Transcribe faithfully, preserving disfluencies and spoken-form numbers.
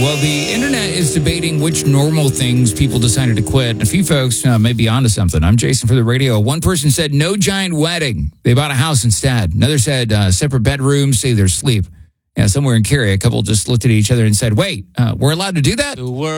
Well, the internet is debating which normal things people decided to quit. A few folks uh, may be onto something. I'm Jason for the radio. One person said no giant wedding. They bought a house instead. Another said uh, separate bedrooms, save their sleep. Yeah, somewhere in Cary, a couple just looked at each other and said, wait, uh, we're allowed to do that?